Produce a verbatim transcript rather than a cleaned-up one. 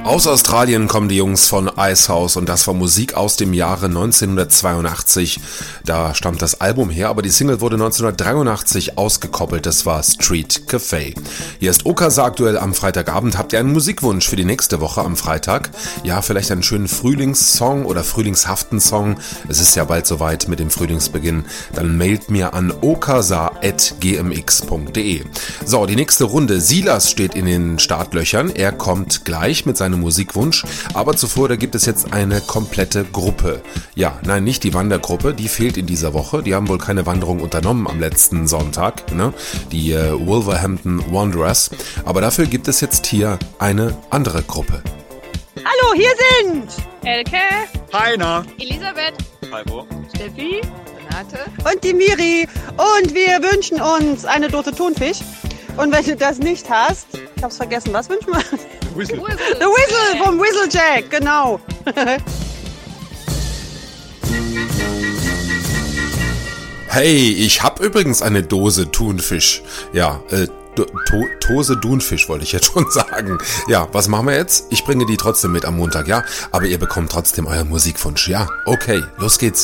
Aus Australien kommen die Jungs von Icehouse und das war Musik aus dem Jahre neunzehnhundertzweiundachtzig. Da stammt das Album her, aber die Single wurde neunzehnhundertdreiundachtzig ausgekoppelt. Das war Street Café. Hier ist Okasa aktuell am Freitagabend. Habt ihr einen Musikwunsch für die nächste Woche am Freitag? Ja, vielleicht einen schönen Frühlingssong oder frühlingshaften Song. Es ist ja bald soweit mit dem Frühlingsbeginn. Dann mailt mir an okasa at g m x punkt d e. So, die nächste Runde. Silas steht in den Startlöchern. Er kommt gleich mit seinem Musikwunsch, aber zuvor, da gibt es jetzt eine komplette Gruppe. Ja, nein, nicht die Wandergruppe, die fehlt in dieser Woche. Die haben wohl keine Wanderung unternommen am letzten Sonntag, ne? Die äh, Wolverhampton Wanderers. Aber dafür gibt es jetzt hier eine andere Gruppe. Hallo, hier sind Elke, Heiner, Elisabeth, Halbo, Steffi, Renate und die Miri und wir wünschen uns eine Dose Thunfisch. Und wenn du das nicht hast, ich hab's vergessen, was wünschen wir? Whistle. Whistle. The Whistle vom Whistlejack, genau. Hey, ich hab übrigens eine Dose Thunfisch. Ja, äh, Do- to- Dose Thunfisch wollte ich jetzt schon sagen. Ja, was machen wir jetzt? Ich bringe die trotzdem mit am Montag, ja? Aber ihr bekommt trotzdem euren Musikwunsch, ja? Okay, los geht's.